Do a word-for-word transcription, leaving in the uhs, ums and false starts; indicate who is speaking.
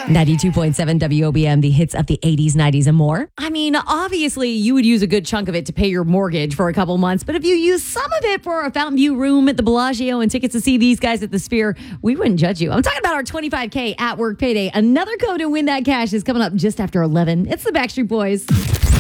Speaker 1: ninety-two point seven W O B M, the hits of the eighties, nineties, and more. I mean, obviously, you would use a good chunk of it to pay your mortgage for a couple months, but if you use some of it for a Fountain View room at the Bellagio and tickets to see these guys at the Sphere, we wouldn't judge you. I'm talking about our twenty-five K at work payday. Another code to win that cash is coming up just after eleven. It's the Backstreet Boys.